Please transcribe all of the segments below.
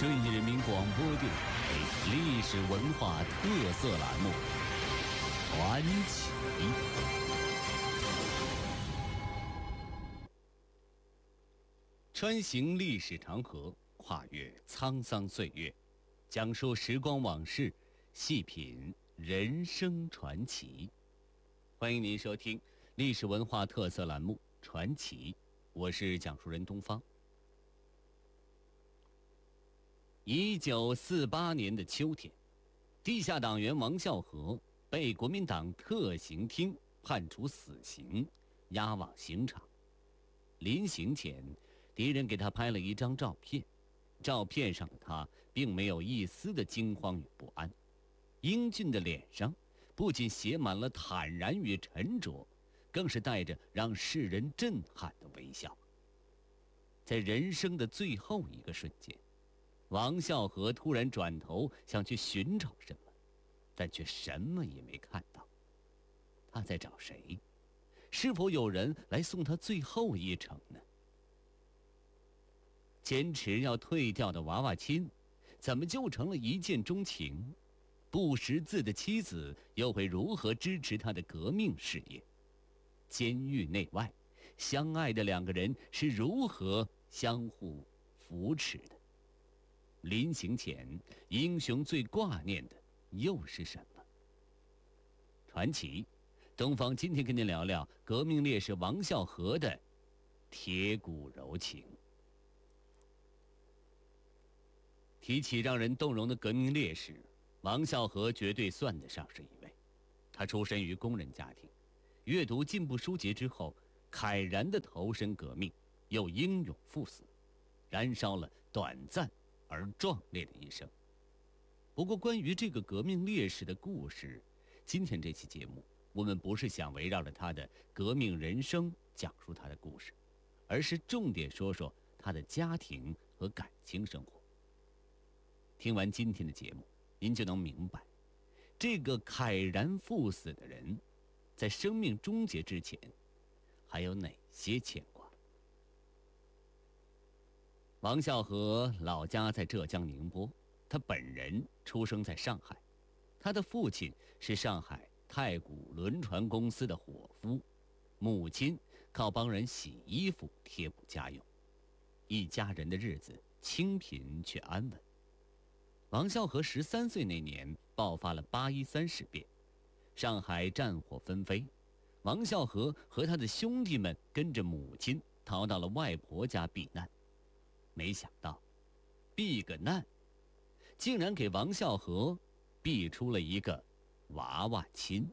顺义人民广播电台历史文化特色栏目《传奇》。穿行历史长河，跨越沧桑岁月，讲述时光往事，细品人生传奇。欢迎您收听历史文化特色栏目《传奇》，我是讲述人东方。1948年的秋天，地下党员王孝和被国民党特刑厅判处死刑，押往刑场。临刑前，敌人给他拍了一张照片，照片上的他并没有一丝的惊慌与不安，英俊的脸上不仅写满了坦然与沉着，更是带着让世人震撼的微笑。在人生的最后一个瞬间，王孝和突然转头想去寻找什么，但却什么也没看到。他在找谁？是否有人来送他最后一程呢？坚持要退掉的娃娃亲，怎么就成了一见钟情？不识字的妻子又会如何支持他的革命事业？监狱内外，相爱的两个人是如何相互扶持的？临行前，英雄最挂念的又是什么？传奇，东方今天跟您聊聊革命烈士王孝和的铁骨柔情。提起让人动容的革命烈士，王孝和绝对算得上是一位。他出身于工人家庭，阅读进步书籍之后，慨然地投身革命，又英勇赴死，燃烧了短暂而壮烈的一生。不过关于这个革命烈士的故事，今天这期节目我们不是想围绕着他的革命人生讲述他的故事，而是重点说说他的家庭和感情生活。听完今天的节目，您就能明白，这个慨然赴死的人，在生命终结之前，还有哪些牵挂？王孝和老家在浙江宁波，他本人出生在上海，他的父亲是上海太古轮船公司的伙夫，母亲靠帮人洗衣服贴补家用，一家人的日子清贫却安稳。王孝和13岁那年爆发了8·13事变，上海战火纷飞，王孝和和他的兄弟们跟着母亲逃到了外婆家避难。没想到避个难，竟然给王孝和避出了一个娃娃亲。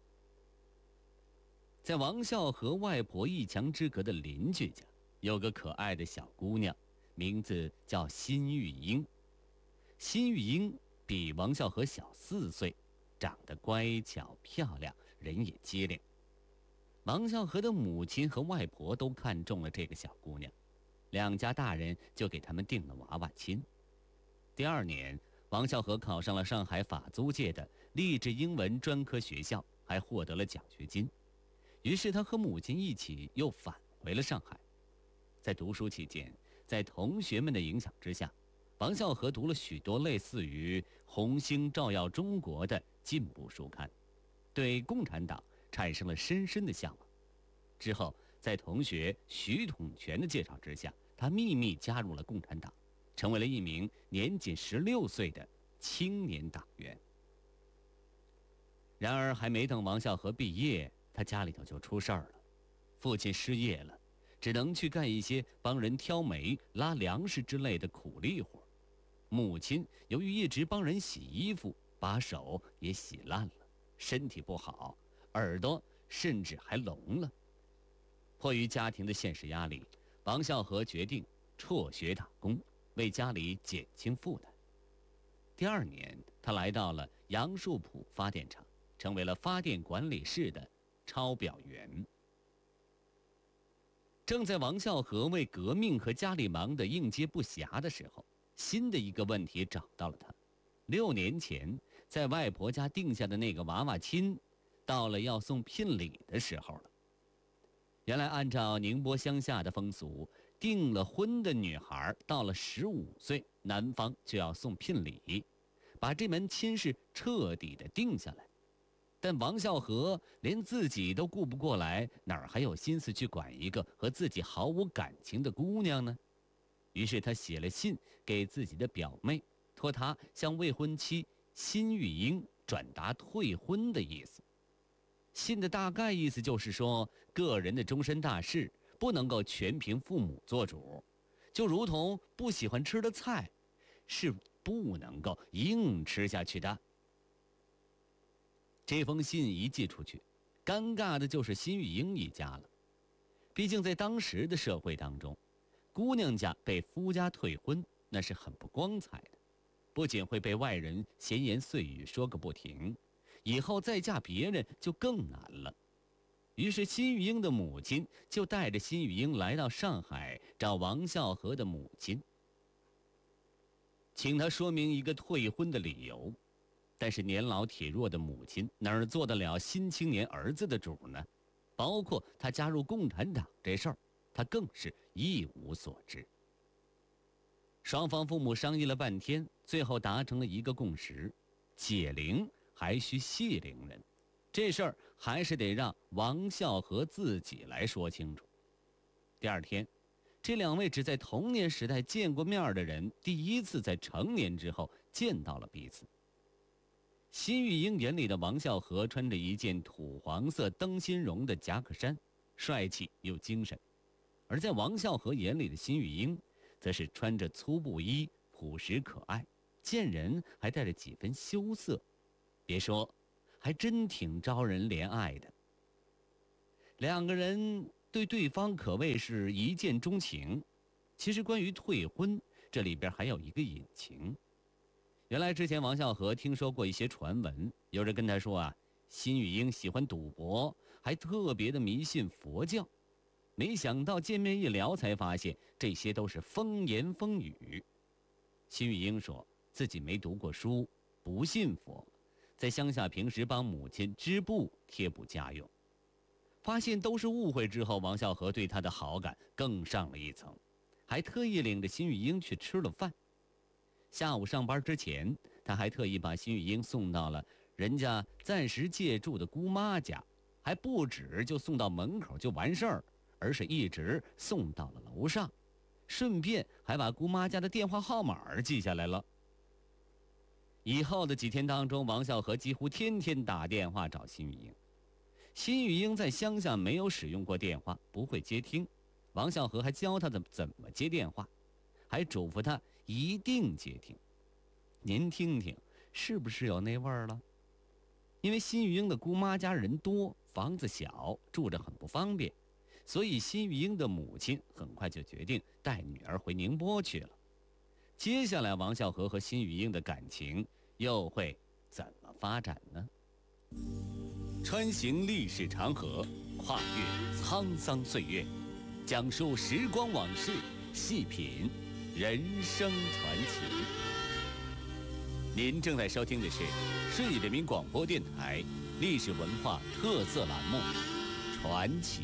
在王孝和外婆一墙之隔的邻居家，有个可爱的小姑娘，名字叫辛玉英。辛玉英比王孝和小4岁，长得乖巧漂亮，人也机灵。王孝和的母亲和外婆都看中了这个小姑娘，两家大人就给他们定了娃娃亲。第2年，王孝和考上了上海法租界的励志英文专科学校，还获得了奖学金。于是他和母亲一起又返回了上海。在读书期间，在同学们的影响之下，王孝和读了许多类似于《红星照耀中国》的进步书刊，对共产党产生了深深的向往。之后，在同学徐统全的介绍之下，他秘密加入了共产党，成为了一名年仅16岁的青年党员。然而还没等王孝和毕业，他家里头就出事儿了，父亲失业了，只能去干一些帮人挑煤、拉粮食之类的苦力活。母亲由于一直帮人洗衣服，把手也洗烂了，身体不好，耳朵甚至还聋了。迫于家庭的现实压力，王孝和决定辍学打工，为家里减轻负担。第2年，他来到了杨树浦发电厂，成为了发电管理室的抄表员。正在王孝和为革命和家里忙得应接不暇的时候，新的一个问题找到了他。6年前在外婆家定下的那个娃娃亲，到了要送聘礼的时候了。原来按照宁波乡下的风俗， 订了婚的女孩到了15岁，男方就要送聘礼，把这门亲事彻底的定下来。但王孝和连自己都顾不过来，哪儿还有心思去管一个和自己毫无感情的姑娘呢？于是他写了信给自己的表妹，托她向未婚妻辛玉英转达退婚的意思。信的大概意思就是说，个人的终身大事不能够全凭父母做主，就如同不喜欢吃的菜，是不能够硬吃下去的。这封信一寄出去，尴尬的就是辛玉英一家了。毕竟在当时的社会当中，姑娘家被夫家退婚，那是很不光彩的，不仅会被外人闲言碎语说个不停，以后再嫁别人就更难了。于是辛玉英的母亲就带着辛玉英来到上海找王孝和的母亲，请他说明一个退婚的理由。但是年老体弱的母亲哪儿做得了新青年儿子的主呢？包括他加入共产党这事儿，他更是一无所知。双方父母商议了半天，最后达成了一个共识：解铃还需系铃人，这事儿还是得让王孝和自己来说清楚。第二天，这两位只在童年时代见过面的人，第一次在成年之后见到了彼此。辛玉英眼里的王孝和穿着一件土黄色灯芯绒的夹克衫，帅气又精神；而在王孝和眼里的辛玉英，则是穿着粗布衣，朴实可爱，见人还带着几分羞涩。别说，还真挺招人怜爱的。两个人对对方可谓是一见钟情。其实关于退婚，这里边还有一个隐情。原来之前王孝和听说过一些传闻，有人跟他说啊，辛玉英喜欢赌博，还特别的迷信佛教。没想到见面一聊，才发现这些都是风言风语。辛玉英说自己没读过书，不信佛，在乡下平时帮母亲织布贴补家用。发现都是误会之后，王孝和对他的好感更上了一层，还特意领着辛玉英去吃了饭。下午上班之前，他还特意把辛玉英送到了人家暂时借住的姑妈家，还不止就送到门口就完事儿，而是一直送到了楼上，顺便还把姑妈家的电话号码记下来了。以后的几天当中，王孝和几乎天天打电话找辛玉英。辛玉英在乡下没有使用过电话，不会接听，王孝和还教他怎么接电话，还嘱咐他一定接听。您听听，是不是有那味儿了？因为辛玉英的姑妈家人多，房子小，住着很不方便，所以辛玉英的母亲很快就决定带女儿回宁波去了。接下来，王孝和和辛玉英的感情又会怎么发展呢？穿行历史长河，跨越沧桑岁月，讲述时光往事，细品人生传奇。您正在收听的是顺义人民广播电台历史文化特色栏目《传奇》。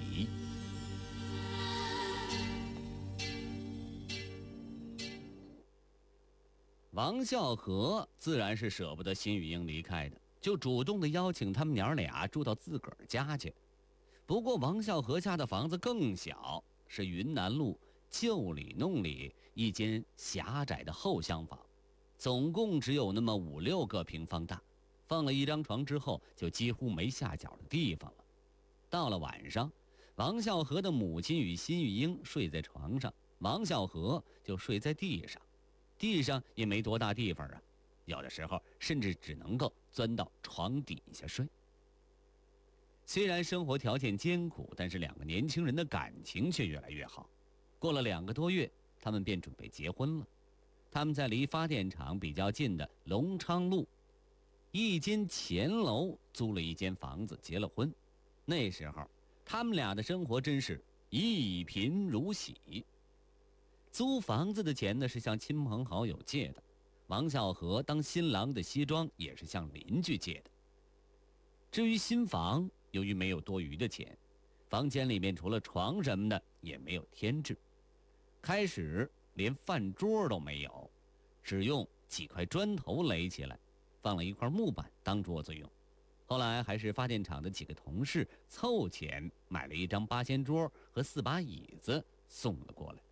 王孝和自然是舍不得辛玉英离开的，就主动的邀请他们娘俩住到自个儿家去。不过王孝和家的房子更小，是云南路旧里弄里一间狭窄的后厢房，总共只有那么5-6个平方大，放了一张床之后就几乎没下脚的地方了。到了晚上，王孝和的母亲与辛玉英睡在床上，王孝和就睡在地上，地上也没多大地方啊，有的时候甚至只能够钻到床底下睡。虽然生活条件艰苦，但是两个年轻人的感情却越来越好。过了2个多月，他们便准备结婚了。他们在离发电厂比较近的隆昌路一间前楼租了一间房子结了婚。那时候他们俩的生活真是一贫如洗。租房子的钱呢是向亲朋好友借的，王孝和当新郎的西装也是向邻居借的。至于新房，由于没有多余的钱，房间里面除了床什么的也没有添置。 开始连饭桌都没有，只用几块砖头垒起来，放了一块木板当桌子用。后来还是发电厂的几个同事凑钱买了一张八仙桌和4把椅子送了过来。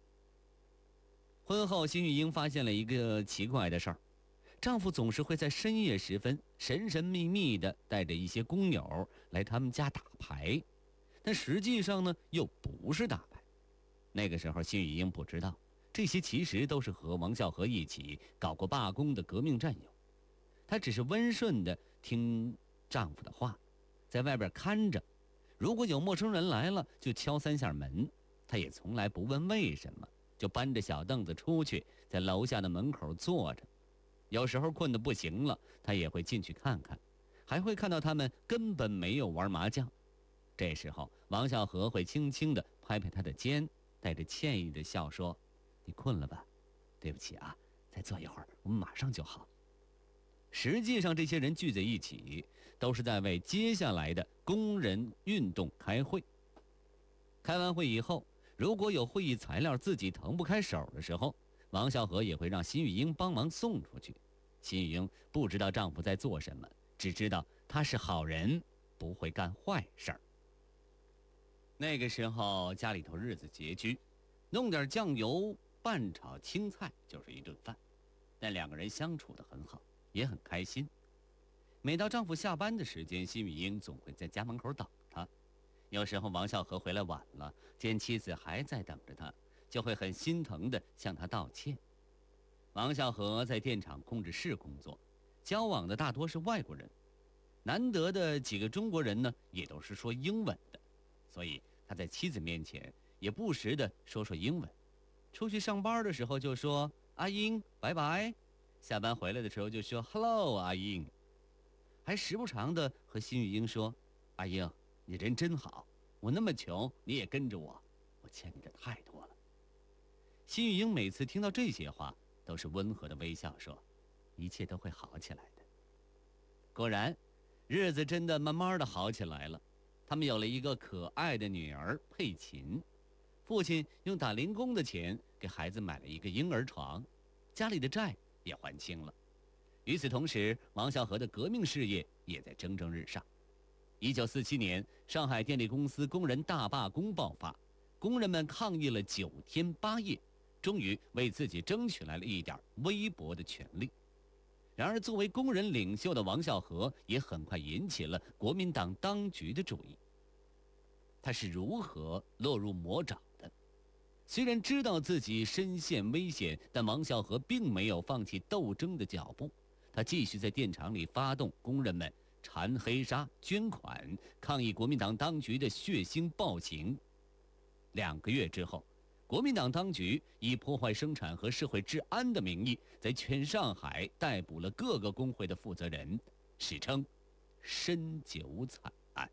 婚后，辛玉英发现了一个奇怪的事儿，丈夫总是会在深夜时分神神秘秘地带着一些工友来他们家打牌，但实际上呢又不是打牌。那个时候辛玉英不知道，这些其实都是和王孝和一起搞过罢工的革命战友。她只是温顺地听丈夫的话，在外边看着，如果有陌生人来了就敲3下门，她也从来不问为什么，就搬着小凳子出去，在楼下的门口坐着。有时候困得不行了，她也会进去看看，还会看到他们根本没有玩麻将。这时候王孝和会轻轻地拍拍她的肩，带着歉意的笑说：“你困了吧？对不起啊，再坐一会儿，我们马上就好。”实际上，这些人聚在一起，都是在为接下来的工人运动开会。开完会以后，如果有会议材料自己腾不开手的时候，王孝和也会让辛玉英帮忙送出去。辛玉英不知道丈夫在做什么，只知道他是好人，不会干坏事儿。那个时候家里头日子拮据，弄点酱油拌炒青菜就是一顿饭，但2个人相处得很好，也很开心。每到丈夫下班的时间，辛玉英总会在家门口等他。有时候王孝和回来晚了，见妻子还在等着他，就会很心疼地向他道歉。王孝和在电厂控制室工作，交往的大多是外国人，难得的几个中国人呢，也都是说英文的，所以他在妻子面前也不时地说英文。出去上班的时候就说阿英拜拜，下班回来的时候就说 Hello 阿英，还时不常地和辛玉英说：“阿英，你人真好，我那么穷你也跟着我，我欠你的太多了。”辛玉英每次听到这些话，都是温和的微笑说：“一切都会好起来的。”果然，日子真的慢慢的好起来了。他们有了一个可爱的女儿佩琴，父亲用打零工的钱给孩子买了一个婴儿床，家里的债也还清了。与此同时，王孝和的革命事业也在蒸蒸日上。1947年，上海电力公司工人大罢工爆发，工人们抗议了9天8夜，终于为自己争取来了一点微薄的权利。然而，作为工人领袖的王孝和也很快引起了国民党当局的注意。他是如何落入魔爪的？虽然知道自己身陷危险，但王孝和并没有放弃斗争的脚步。他继续在电厂里发动工人们缠黑纱、捐款，抗议国民党当局的血腥暴行。2个月之后，国民党当局以破坏生产和社会治安的名义，在全上海逮捕了各个工会的负责人，史称“深九惨案”。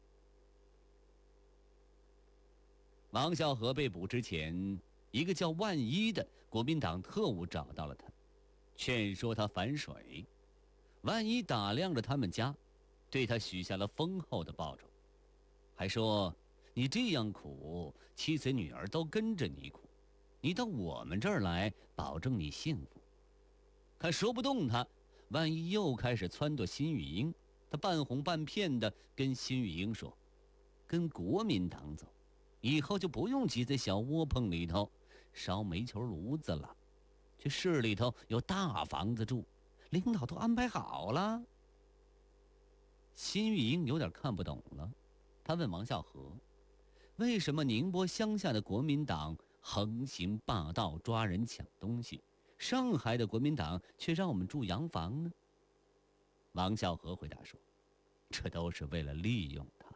王孝和被捕之前，一个叫万一的国民党特务找到了他，劝说他反水。万一打量着他们家，对他许下了丰厚的报酬，还说：“你这样苦，妻子女儿都跟着你苦，你到我们这儿来，保证你幸福。”可说不动他，万一又开始撺掇辛玉英。他半哄半骗地跟辛玉英说：“跟国民党走，以后就不用挤在小窝棚里头烧煤球炉子了，去市里头有大房子住，领导都安排好了。”辛玉英有点看不懂了，他问王孝和：“为什么宁波乡下的国民党横行霸道，抓人抢东西，上海的国民党却让我们住洋房呢？”王孝和回答说：“这都是为了利用他。”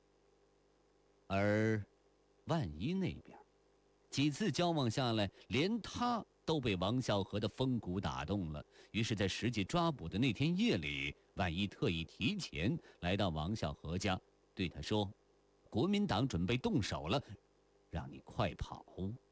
而万一那边几次交往下来，连他都被王孝和的风骨打动了。于是在实际抓捕的那天夜里，万一特意提前来到王孝和家，对他说：“国民党准备动手了，让你快跑。”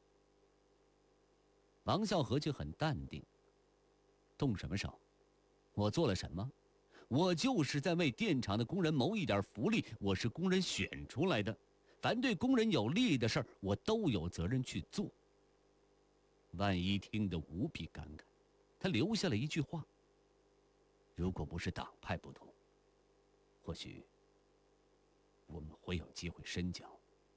王孝和却很淡定：“动什么手？我做了什么？我就是在为电厂的工人谋一点福利，我是工人选出来的，凡对工人有利的事儿，我都有责任去做。 万一听得无比感慨，他留下了一句话：如果不是党派不同，或许我们会有机会深交。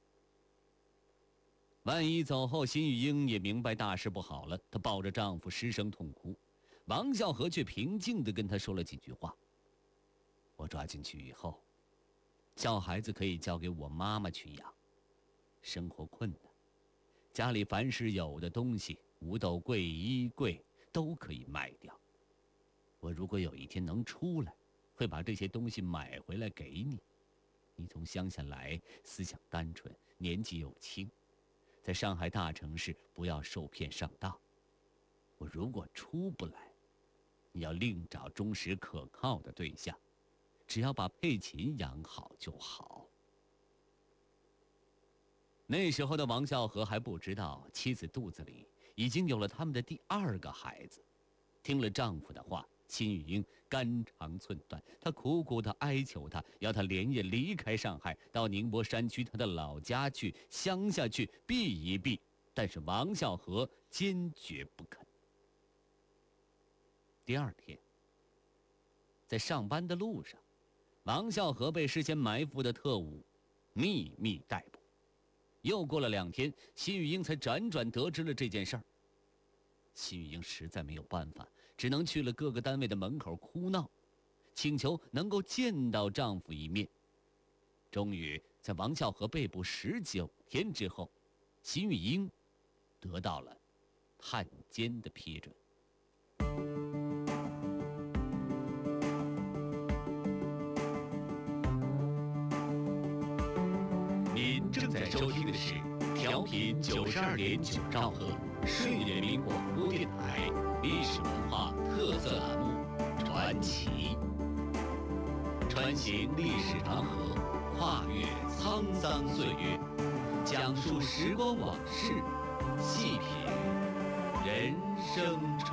万一走后，辛玉英也明白大事不好了，她抱着丈夫失声痛哭。王孝和却平静地跟她说了几句话：我抓进去以后，小孩子可以交给我妈妈去养，生活困难，家里凡是有的东西，五斗柜、衣柜都可以卖掉。我如果有一天能出来，会把这些东西买回来给你。你从乡下来，思想单纯，年纪又轻，在上海大城市不要受骗上当。我如果出不来，你要另找忠实可靠的对象，只要把佩琴养好就好。那时候的王孝和还不知道，妻子肚子里已经有了他们的第2个孩子。听了丈夫的话，辛玉英肝肠寸断，她苦苦地哀求他，要他连夜离开上海，到宁波山区他的老家去，乡下去避一避。但是王孝和坚决不肯。第2天，在上班的路上，王孝和被事先埋伏的特务秘密逮捕。又过了2天，辛玉英才辗转得知了这件事儿。辛玉英实在没有办法，只能去了各个单位的门口哭闹，请求能够见到丈夫一面。终于在王孝和被捕19天之后，辛玉英得到了探监的批准。您正在收听的是调频92.9兆赫睡莲民广播电台历史文化特色栏目《传奇》，穿行历史长河，跨越沧桑岁月，讲述时光往事，细品人生